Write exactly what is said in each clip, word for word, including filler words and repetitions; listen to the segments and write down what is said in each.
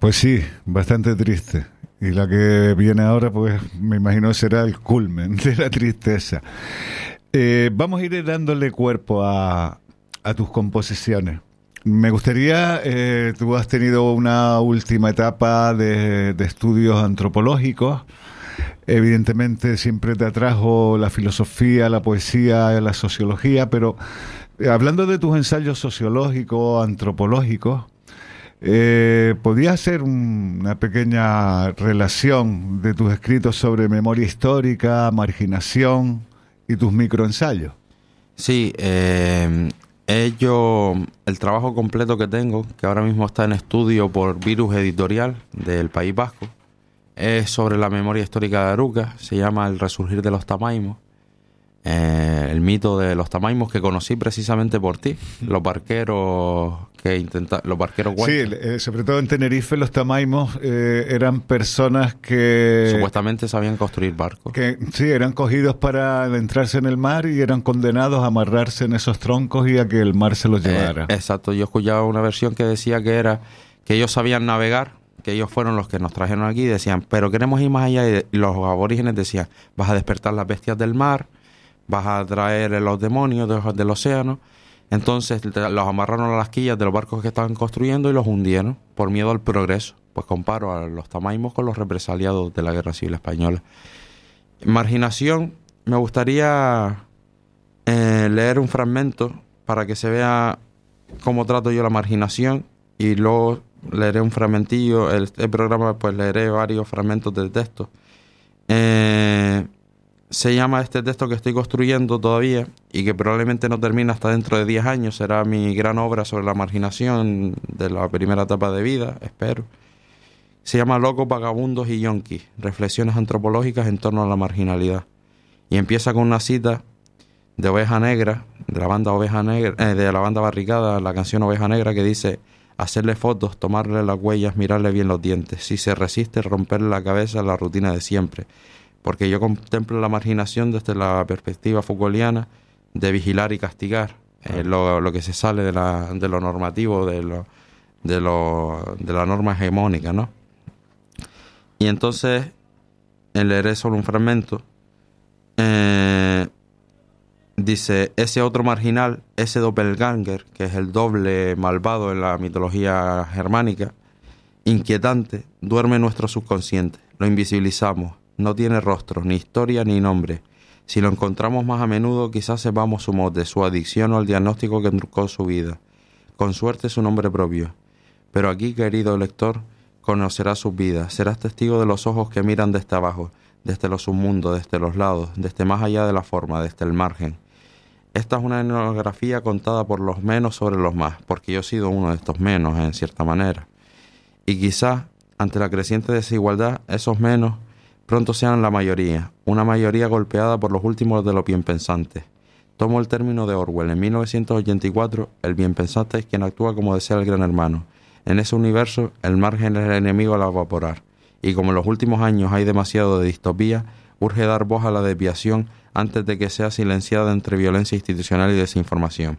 Pues sí, bastante triste. Y la que viene ahora, pues me imagino será el culmen de la tristeza. Eh, vamos a ir dándole cuerpo a, a tus composiciones. Me gustaría, eh, tú has tenido una última etapa de, de estudios antropológicos. Evidentemente siempre te atrajo la filosofía, la poesía, la sociología, pero eh, hablando de tus ensayos sociológicos, antropológicos, Eh, ¿podías hacer un, una pequeña relación de tus escritos sobre memoria histórica, marginación y tus microensayos? Sí, eh, ello, el trabajo completo que tengo, que ahora mismo está en estudio por Virus Editorial del País Vasco, es sobre la memoria histórica de Aruca, se llama El resurgir de los tamaimos. Eh, el mito de los tamaimos que conocí precisamente por ti, los barqueros que intenta, los barqueros sí, eh, sobre todo en Tenerife los tamaimos eh, eran personas que supuestamente sabían construir barcos, que sí, eran cogidos para adentrarse en el mar y eran condenados a amarrarse en esos troncos y a que el mar se los llevara. Eh, exacto, yo escuchaba una versión que decía que era que ellos sabían navegar, que ellos fueron los que nos trajeron aquí y decían, pero queremos ir más allá, y los aborígenes decían, vas a despertar las bestias del mar, vas a traer los demonios de, del océano. Entonces los amarraron a las quillas de los barcos que estaban construyendo y los hundieron por miedo al progreso. Pues comparo a los tamaimos con los represaliados de la Guerra Civil Española. Marginación, me gustaría eh, leer un fragmento para que se vea cómo trato yo la marginación, y luego leeré un fragmentillo. El, el programa, pues leeré varios fragmentos del texto. Eh... Se llama este texto que estoy construyendo todavía y que probablemente no termina hasta dentro de diez años. Será mi gran obra sobre la marginación de la primera etapa de vida, espero. Se llama Locos, Vagabundos y Yonkis, reflexiones antropológicas en torno a la marginalidad. Y empieza con una cita de Oveja Negra, de la banda Oveja Negra, eh, de la banda Barricada, la canción Oveja Negra, que dice: hacerle fotos, tomarle las huellas, mirarle bien los dientes. Si se resiste, romperle la cabeza, la rutina de siempre. Porque yo contemplo la marginación desde la perspectiva Foucaultiana de vigilar y castigar, eh, lo, lo que se sale de, la, de lo normativo, de, lo, de, lo, de la norma hegemónica, ¿no? Y entonces, leeré solo un fragmento, eh, dice: ese otro marginal, ese doppelganger, que es el doble malvado en la mitología germánica, inquietante, duerme en nuestro subconsciente, lo invisibilizamos. No tiene rostro, ni historia, ni nombre. Si lo encontramos más a menudo, quizás sepamos su mote, su adicción o el diagnóstico que truncó su vida. Con suerte su nombre propio. Pero aquí, querido lector, conocerás sus vidas. Serás testigo de los ojos que miran desde abajo, desde los submundos, desde los lados, desde más allá de la forma, desde el margen. Esta es una etnografía contada por los menos sobre los más, porque yo he sido uno de estos menos, en cierta manera. Y quizás, ante la creciente desigualdad, esos menos pronto sean la mayoría, una mayoría golpeada por los últimos de los bienpensantes. Tomo el término de Orwell. En mil novecientos ochenta y cuatro, el bienpensante es quien actúa como desea el gran hermano. En ese universo, el margen es el enemigo al evaporar. Y como en los últimos años hay demasiado de distopía, urge dar voz a la desviación antes de que sea silenciada entre violencia institucional y desinformación.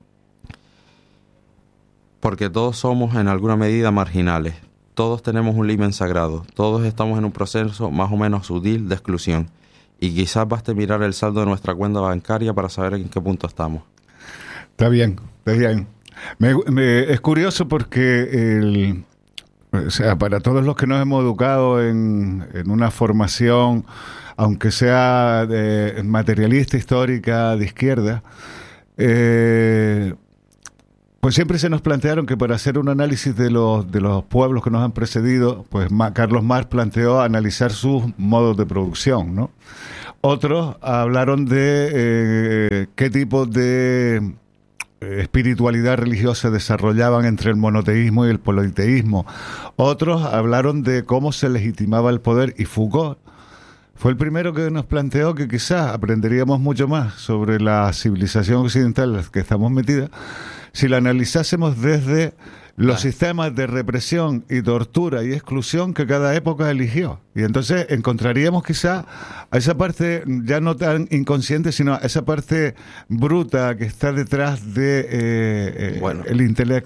Porque todos somos en alguna medida marginales. Todos tenemos un limen sagrado, todos estamos en un proceso más o menos sutil de exclusión, y quizás baste mirar el saldo de nuestra cuenta bancaria para saber en qué punto estamos. Está bien, está bien. Me, me, es curioso porque, el, o sea, para todos los que nos hemos educado en, en una formación, aunque sea de, materialista, histórica, de izquierda, eh, pues siempre se nos plantearon que para hacer un análisis de los de los pueblos que nos han precedido, pues Ma, Carlos Marx planteó analizar sus modos de producción, ¿no? Otros hablaron de eh, qué tipo de espiritualidad religiosa desarrollaban entre el monoteísmo y el politeísmo. Otros hablaron de cómo se legitimaba el poder, y Foucault fue el primero que nos planteó que quizás aprenderíamos mucho más sobre la civilización occidental en la que estamos metidas si la analizásemos desde los ah. sistemas de represión y tortura y exclusión que cada época eligió. Y entonces encontraríamos quizá a esa parte ya no tan inconsciente, sino a esa parte bruta que está detrás de eh, eh, bueno, el intelecto.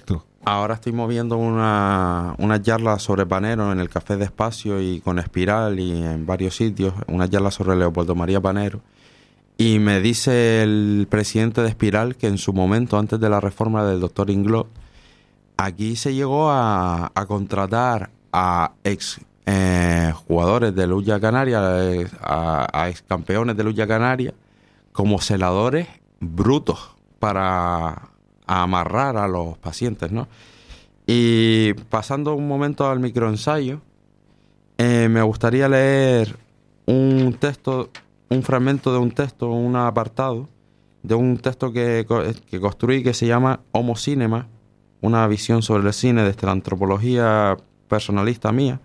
Ahora estoy moviendo una, una charla sobre Panero en el Café de Espacio y con Espiral y en varios sitios, una charla sobre Leopoldo María Panero. Y me dice el presidente de Espiral que en su momento, antes de la reforma del doctor Ingló, aquí se llegó a, a contratar a ex eh, jugadores de Lucha Canaria, a, a ex campeones de Lucha Canaria, como celadores brutos para amarrar a los pacientes, ¿no? Y pasando un momento al microensayo, eh, me gustaría leer un texto, un fragmento de un texto, un apartado de un texto que, que construí que se llama Homo Cinema, una visión sobre el cine desde la antropología personalista mía.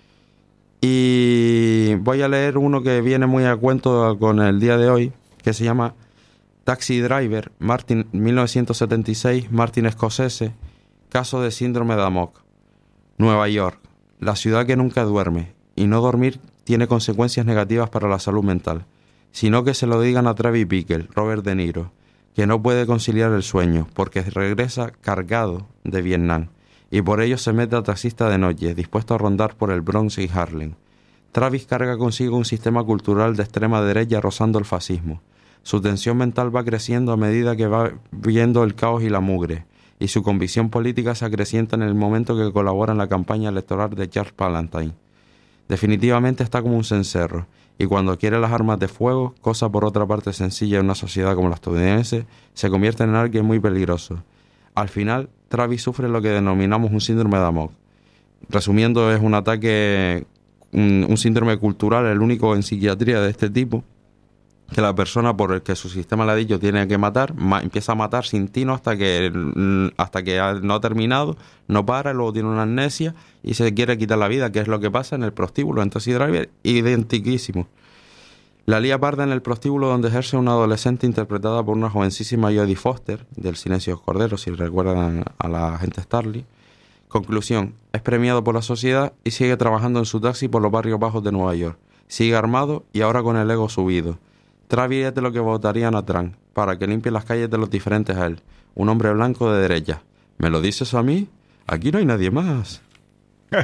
Y voy a leer uno que viene muy a cuento con el día de hoy, que se llama Taxi Driver, Martin, mil novecientos setenta y seis, Martin Scorsese, caso de síndrome de Amok. Nueva York, la ciudad que nunca duerme, y no dormir tiene consecuencias negativas para la salud mental, sino que se lo digan a Travis Bickle, Robert De Niro, que no puede conciliar el sueño, porque regresa cargado de Vietnam, y por ello se mete a taxista de noche, dispuesto a rondar por el Bronx y Harlem. Travis carga consigo un sistema cultural de extrema derecha rozando el fascismo. Su tensión mental va creciendo a medida que va viendo el caos y la mugre, y su convicción política se acrecienta en el momento que colabora en la campaña electoral de Charles Palantine. Definitivamente está como un cencerro, y cuando quiere las armas de fuego, cosa por otra parte sencilla en una sociedad como la estadounidense, se convierte en alguien muy peligroso. Al final, Travis sufre lo que denominamos un síndrome de Amok. Resumiendo, es un ataque, un, un síndrome cultural, el único en psiquiatría de este tipo, que la persona por el que su sistema le ha dicho tiene que matar, ma, empieza a matar sin tino hasta que hasta que no ha terminado, no para, luego tiene una amnesia y se quiere quitar la vida, que es lo que pasa en el prostíbulo, en Taxi Driver, identiquísimo. La lía parda en el prostíbulo donde ejerce una adolescente interpretada por una jovencísima Jodie Foster, del Silencio de los Corderos, si recuerdan a la agente Starling. Conclusión, es premiado por la sociedad y sigue trabajando en su taxi por los barrios bajos de Nueva York. Sigue armado y ahora con el ego subido. Travis es de lo que votarían a Trump, para que limpie las calles de los diferentes a él. Un hombre blanco de derecha. ¿Me lo dices a mí? Aquí no hay nadie más.